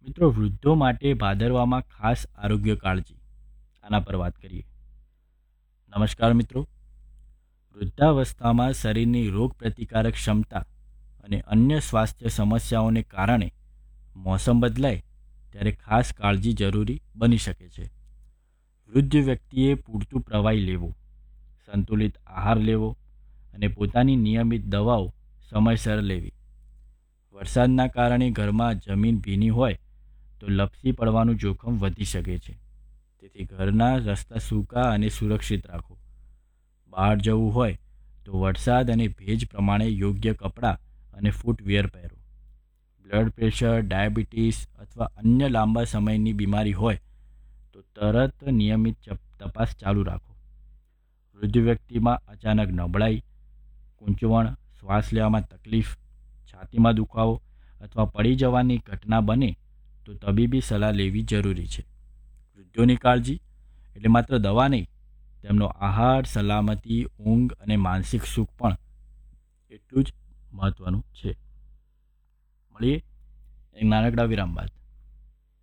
મિત્રો, વૃદ્ધો માટે ભાદરવામાં ખાસ આરોગ્ય કાળજી, આના પર વાત કરીએ. નમસ્કાર મિત્રો. વૃદ્ધાવસ્થામાં શરીરની રોગ પ્રતિકારક ક્ષમતા અને અન્ય સ્વાસ્થ્ય સમસ્યાઓને કારણે મોસમ બદલાય ત્યારે ખાસ કાળજી જરૂરી બની શકે છે. વૃદ્ધ વ્યક્તિએ પૂરતું પ્રવાહી લેવું, સંતુલિત આહાર લેવો અને પોતાની નિયમિત દવાઓ સમયસર લેવી. વરસાદના કારણે ઘરમાં જમીન ભીની હોય તો લપસી પડવાનું જોખમ વધી શકે છે. તેથી ઘરના રસ્તા સૂકા અને સુરક્ષિત રાખો. બહાર જવું હોય તો વરસાદ અને ભેજ પ્રમાણે યોગ્ય કપડાં અને ફૂટવેર પહેરો. બ્લડ પ્રેશર, ડાયાબિટીસ અથવા અન્ય લાંબા સમયની બીમારી હોય તો તરત નિયમિત તપાસ ચાલુ રાખો. વૃદ્ધ વ્યક્તિમાં અચાનક નબળાઈ, ગૂંચવણ, શ્વાસ લેવામાં તકલીફ, છાતીમાં દુખાવો અથવા પડી જવાની ઘટના બને તો તબીબી સલાહ લેવી જરૂરી છે. વૃદ્ધોની કાળજી એટલે માત્ર દવા નહીં, તેમનો આહાર, સલામતી, ઊંઘ અને માનસિક સુખ પણ એટલું જ મહત્ત્વનું છે. મળીએ એક નાનકડા વિરામ બાદ.